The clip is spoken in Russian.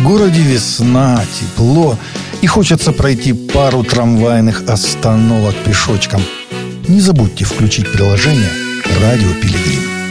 городе весна, тепло, и хочется пройти пару трамвайных остановок пешочком. Не забудьте включить приложение «Радио Пилигрим».